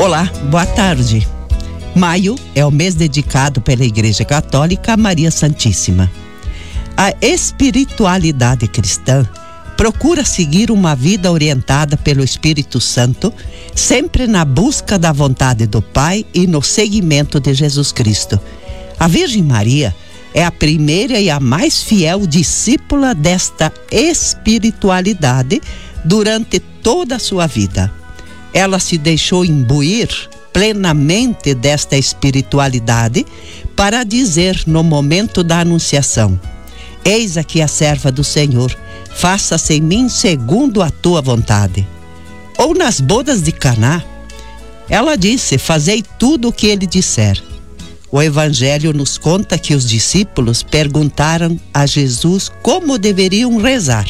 Olá, boa tarde. Maio é o mês dedicado pela Igreja Católica a Maria Santíssima. A espiritualidade cristã procura seguir uma vida orientada pelo Espírito Santo, sempre na busca da vontade do Pai e no seguimento de Jesus Cristo. A Virgem Maria é a primeira e a mais fiel discípula desta espiritualidade durante toda a sua vida. Ela se deixou imbuir plenamente desta espiritualidade para dizer no momento da anunciação: eis aqui a serva do Senhor, faça-se em mim segundo a tua vontade. Ou nas bodas de Caná, ela disse: fazei tudo o que ele disser. O Evangelho nos conta que os discípulos perguntaram a Jesus como deveriam rezar.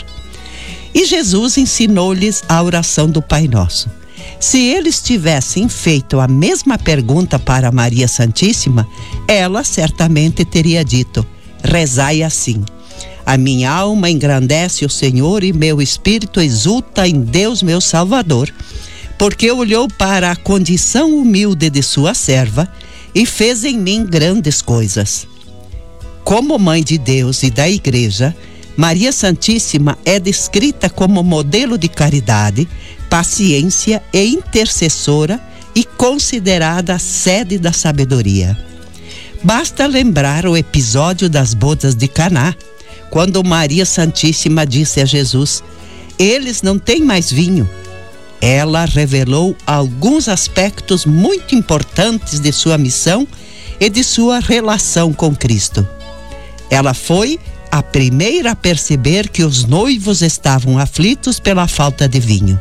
E Jesus ensinou-lhes a oração do Pai Nosso. Se eles tivessem feito a mesma pergunta para Maria Santíssima, ela certamente teria dito: rezai assim: a minha alma engrandece o Senhor e meu espírito exulta em Deus meu Salvador, porque olhou para a condição humilde de sua serva e fez em mim grandes coisas. Como mãe de Deus e da Igreja, Maria Santíssima é descrita como modelo de caridade, paciência e intercessora e considerada a sede da sabedoria. Basta lembrar o episódio das bodas de Caná, quando Maria Santíssima disse a Jesus: eles não têm mais vinho. Ela revelou alguns aspectos muito importantes de sua missão e de sua relação com Cristo. Ela foi a primeira a perceber que os noivos estavam aflitos pela falta de vinho.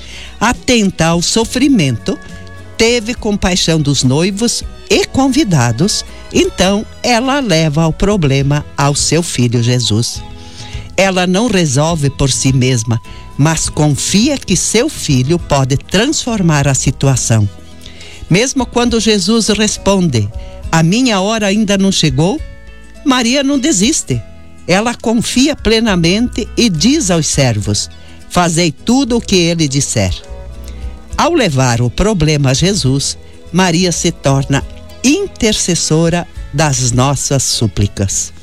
Atenta ao sofrimento, teve compaixão dos noivos e convidados, então ela leva o problema ao seu filho Jesus. Ela não resolve por si mesma, mas confia que seu filho pode transformar a situação. Mesmo quando Jesus responde: a minha hora ainda não chegou, Maria não desiste. Ela confia plenamente e diz aos servos: fazei tudo o que ele disser. Ao levar o problema a Jesus, Maria se torna intercessora das nossas súplicas.